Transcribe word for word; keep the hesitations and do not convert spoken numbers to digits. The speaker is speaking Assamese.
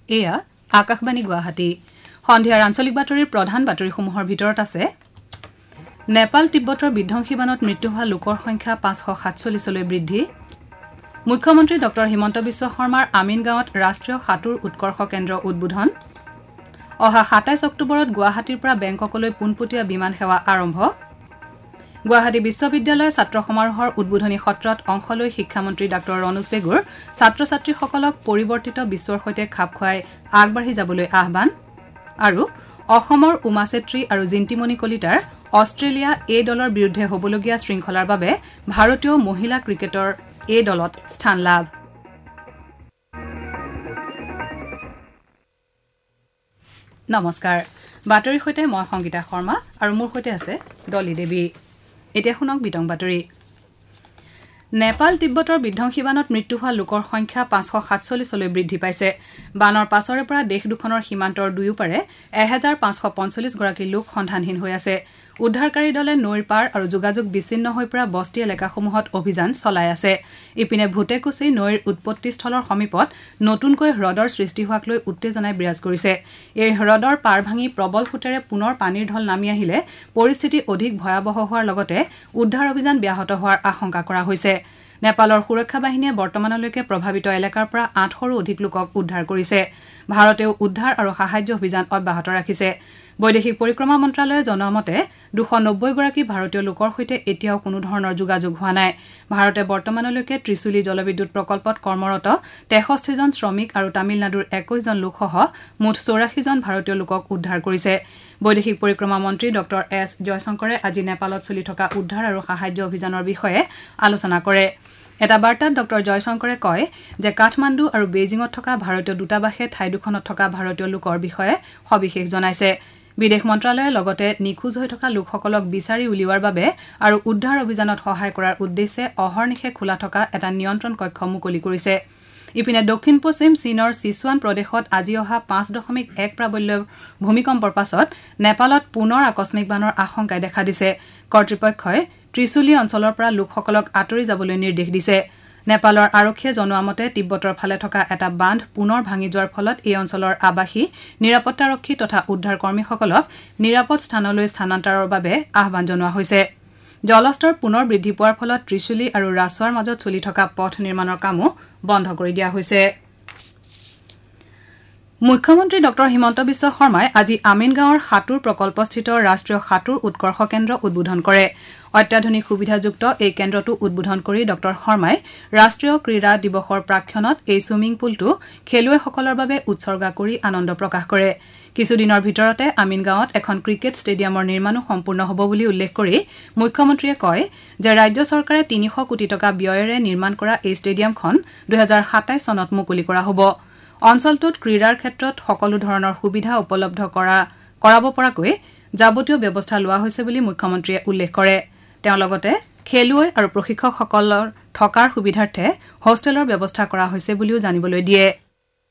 এয়া আকাশবাণী গুৱাহাটী সন্ধিয়াৰ আঞ্চলিক বাতৰিৰ প্ৰধান বাতৰিসমূহৰ ভিতৰত আছে নেপাল তিব্বতৰ বিধ্বংসী বানত মৃত্যু হোৱা লোকৰ সংখ্যা পাঁচশ সাতচল্লিছলৈ বৃদ্ধি মুখ্যমন্ত্ৰী ডক্টৰ হিমন্ত বিশ্ব শৰ্মাৰ আমিন গাঁৱত ৰাষ্ট্ৰীয় সাঁতোৰ উৎকৰ্ষ কেন্দ্ৰ উদ্বোধন অহা সাতাইছ অক্টোবৰত গুৱাহাটীৰ পৰা বেংককলৈ পোনপটীয়া বিমান সেৱা আৰম্ভ গুৱাহাটী বিশ্ববিদ্যালয় ছাত্ৰ সমাৰোহৰ উদ্বোধনী সত্ৰত অংশ লৈ শিক্ষামন্ত্ৰী ডাক্তৰ ৰণোজ পেগুৰ ছাত্ৰ ছাত্ৰীসকলক পৰিৱৰ্তিত বিশ্বৰ সৈতে খাপ খুৱাই আগবাঢ়ি যাবলৈ আহ্বান আৰু অসমৰ উমা চেত্ৰী আৰু জিন্তিমণি কলিতাৰ অষ্ট্ৰেলিয়া এ দলৰ বিৰুদ্ধে হ'বলগীয়া শৃংখলাৰ বাবে ভাৰতীয় মহিলা ক্ৰিকেটৰ এ দলত স্থান লাভ নমস্কাৰ বাতৰিৰ সৈতে মই সংগীতা শৰ্মা আৰু মোৰ সৈতে আছে দলি দেৱী এতিয়া শুনক বিতং বাতৰি নেপাল তিব্বতৰ বিধ্বংসী বানত মৃত্যু হোৱা লোকৰ সংখ্যা পাঁচশ সাতচল্লিছলৈ বৃদ্ধি পাইছে বানৰ পাছৰে পৰা দেশ দুখনৰ সীমান্তৰ দুয়োপাৰে এহেজাৰ পাঁচশ পঞ্চল্লিছ গৰাকী লোক সন্ধানহীন হৈ আছে উদ্ধাৰকাৰী দলে নৈৰ পাৰ আৰু যোগাযোগ বিচ্ছিন্ন হৈ পৰা বস্তি এলেকাসমূহত অভিযান চলাই আছে ইপিনে ভূটেকুচি নৈৰ উৎপত্তিস্থলৰ সমীপত নতুনকৈ হ্ৰদৰ সৃষ্টি হোৱাক লৈ উত্তেজনাই বিৰাজ কৰিছে এই হ্ৰদৰ পাৰ ভাঙি প্ৰবল সোঁতেৰে পুনৰ পানীৰ ঢল নামি আহিলে পৰিস্থিতি অধিক ভয়াৱহ হোৱাৰ লগতে উদ্ধাৰ অভিযান ব্যাহত হোৱাৰ আশংকা কৰা হৈছে নেপালৰ সুৰক্ষা বাহিনীয়ে বৰ্তমানলৈকে প্ৰভাৱিত এলেকাৰ পৰা আঠশৰো অধিক লোকক উদ্ধাৰ কৰিছে ভাৰতেও উদ্ধাৰ আৰু সাহায্য অভিযান অব্যাহত ৰাখিছে বৈদেশিক পৰিক্ৰমা মন্ত্ৰালয়ে জনোৱা মতে দুশ নব্বৈ গৰাকী ভাৰতীয় লোকৰ সৈতে এতিয়াও কোনো ধৰণৰ যোগাযোগ হোৱা নাই ভাৰতে বৰ্তমানলৈকে ত্ৰিশুলী জলবিদ্যুৎ প্ৰকল্পত কৰ্মৰত তেষষ্ঠিজন শ্ৰমিক আৰু তামিলনাডুৰ একৈশজন লোকসহ মুঠ চৌৰাশীজন ভাৰতীয় লোকক উদ্ধাৰ কৰিছে বৈদেশিক পৰিক্ৰমা মন্ত্ৰী ডক্টৰ এছ জয়শংকৰে আজি নেপালত চলি থকা উদ্ধাৰ আৰু সাহায্য অভিযানৰ বিষয়ে আলোচনা কৰে এটা বাৰ্তাত ডক্টৰ জয়শংকৰে কয় যে কাঠমাণ্ডু আৰু বেইজিঙত থকা ভাৰতীয় দূতাবাসে ঠাই দুখনত থকা ভাৰতীয় লোকৰ বিষয়ে সবিশেষ জনাইছে বিদেশ মন্ত্ৰালয়ে লগতে নিখোজ হৈ থকা লোকসকলক বিচাৰি উলিওৱাৰ বাবে আৰু উদ্ধাৰ অভিযানত সহায় কৰাৰ উদ্দেশ্যে অহৰ্নিশে খোলা থকা এটা নিয়ন্ত্ৰণ কক্ষ মুকলি কৰিছে ইপিনে দক্ষিণ পশ্চিম চীনৰ ছিচুৱান প্ৰদেশত আজি অহা পাঁচ দশমিক এক প্ৰাবল্য ভূমিকম্পৰ পাছত নেপালত পুনৰ আকস্মিক বানৰ আশংকাই দেখা দিছে কৰ্তৃপক্ষই ত্ৰিশুলী অঞ্চলৰ পৰা লোকসকলক আঁতৰি যাবলৈ নিৰ্দেশ দিছে নেপালৰ আৰক্ষীয়ে জনোৱা মতে তিব্বতৰ ফালে থকা এটা বান্ধ পুনৰ ভাঙি যোৱাৰ ফলত এই অঞ্চলৰ আৱাসী নিৰাপত্তাৰক্ষী তথা উদ্ধাৰ কৰ্মীসকলক নিৰাপদ স্থানলৈ স্থানান্তৰৰ বাবে আহ্বান জনোৱা হৈছে জলস্তৰ পুনৰ বৃদ্ধি পোৱাৰ ফলত ত্ৰিশুলী আৰু ৰাছৱাৰ মাজত চলি থকা পথ নিৰ্মাণৰ কামো বন্ধ কৰি দিয়া হৈছে মুখ্যমন্ত্ৰী ডক্টৰ হিমন্ত বিশ্ব শৰ্মাই আজি আমিন গাঁৱৰ সাঁতোৰ প্ৰকল্পস্থিত ৰাষ্ট্ৰীয় সাঁতোৰ উৎকৰ্ষ কেন্দ্ৰ উদ্বোধন কৰে অত্যাধুনিক সুবিধাযুক্ত এই কেন্দ্ৰটো উদ্বোধন কৰি ডক্টৰ শৰ্মাই ৰাষ্ট্ৰীয় ক্ৰীড়া দিৱসৰ প্ৰাক্ষণত এই ছুইমিং পুলটো খেলুৱৈসকলৰ বাবে উৎসৰ্গা কৰি আনন্দ প্ৰকাশ কৰে কিছুদিনৰ ভিতৰতে আমিন গাঁৱত এখন ক্ৰিকেট ষ্টেডিয়ামৰ নিৰ্মাণো সম্পূৰ্ণ হ'ব বুলি উল্লেখ কৰি মুখ্যমন্ত্ৰীয়ে কয় যে ৰাজ্য চৰকাৰে তিনিশ কোটি টকা ব্যয়েৰে নিৰ্মাণ কৰা এই ষ্টেডিয়ামখন দুহেজাৰ সাতাইছ চনত মুকলি কৰা হ'ব অঞ্চলটোত ক্ৰীড়াৰ ক্ষেত্ৰত সকলো ধৰণৰ সুবিধা উপলব্ধ কৰা কৰাব পৰাকৈ যাৱতীয় ব্যৱস্থা লোৱা হৈছে বুলি মুখ্যমন্ত্ৰীয়ে উল্লেখ কৰে তেওঁ লগতে খেলুৱৈ আৰু প্ৰশিক্ষকসকলৰ থকাৰ সুবিধাৰ্থে হোষ্টেলৰ ব্যৱস্থা কৰা হৈছে বুলিও জানিবলৈ দিয়ে